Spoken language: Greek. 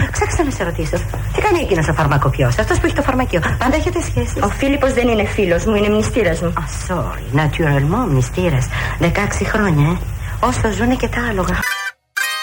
Ξέχασα να σε ρωτήσω. Τι κάνει εκείνος ο φαρμακοποιός, αυτός που έχει το φαρμακείο? Πάντα έχετε σχέση? Ο Φίλιππος δεν είναι φίλος μου, είναι μνηστήρας μου. Sorry, naturellement μνηστήρας. 16 χρόνια, Όσο ζουνε και τα άλογα.